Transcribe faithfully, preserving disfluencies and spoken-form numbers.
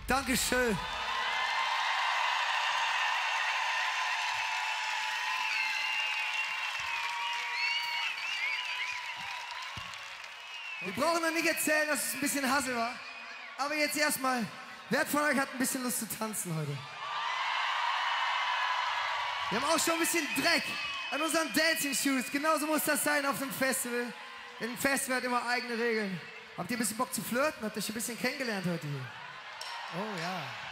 Dankeschön. Wir brauchen noch nicht erzählen, dass es ein bisschen Hassel war. Aber jetzt erstmal, wer von euch hat ein bisschen Lust zu tanzen heute? Wir haben auch schon ein bisschen Dreck an unseren Dancing Shoes. Genauso muss das sein auf dem Festival. Denn ein Festival hat immer eigene Regeln. Habt ihr ein bisschen Bock zu flirten? Habt ihr euch ein bisschen kennengelernt heute hier? Oh ja.